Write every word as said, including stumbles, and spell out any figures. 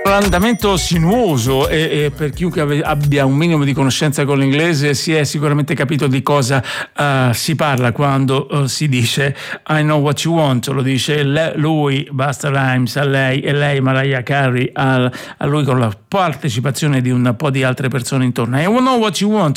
l'andamento sinuoso e, e per chiunque ave, abbia un minimo di conoscenza con l'inglese si è sicuramente capito di cosa uh, si parla quando uh, si dice I know what you want. Lo dice le, lui, Busta Rhymes, a lei, e lei, Mariah Carey, a, a lui, con la partecipazione di un po' di altre persone intorno. I know what you want,